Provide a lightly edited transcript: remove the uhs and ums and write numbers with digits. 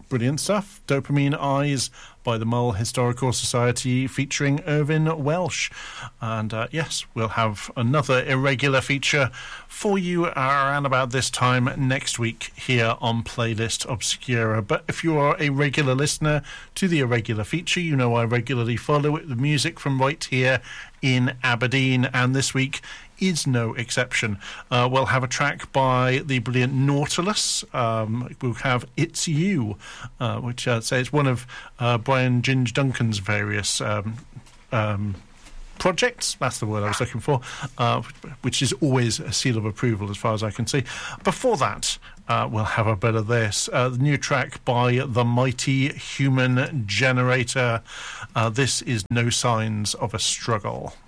brilliant stuff. Dopamine Eyes by the Mull Historical Society featuring Irvine Welsh. And yes, we'll have another irregular feature for you around about this time next week here on Playlist Obscura. But if you are a regular listener to the irregular feature, you know I regularly follow it, the music from right here in Aberdeen, and this week is no exception. We'll have a track by the brilliant Nautilus. We'll have It's You, which says one of Brian Ginge Duncan's various projects. That's the word I was looking for, which is always a seal of approval as far as I can see. Before that, we'll have a bit of this. The new track by The Mighty Human Generator. This is No Signs of a Struggle.